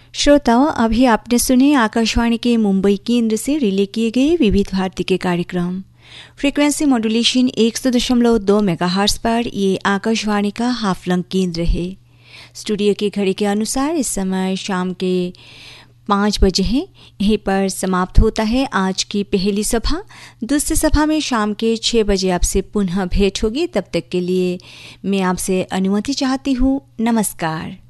श्रोताओं, अभी आपने सुने आकाशवाणी के मुंबई केंद्र से रिले किए गए विविध भारती के कार्यक्रम। फ्रीक्वेंसी मॉड्यूलेशन 100.2 मेगाहर्ट्ज पर ये आकाशवाणी का हाफलंग केंद्र है। स्टूडियो की घड़ी के अनुसार इस समय शाम के 5 बजे हैं। यहीं पर समाप्त होता है आज की पहली सभा। दूसरी सभा में शाम के 6 बजे आपसे पुनः भेंट होगी। तब तक के लिए मैं आपसे अनुमति चाहती हूँ। नमस्कार।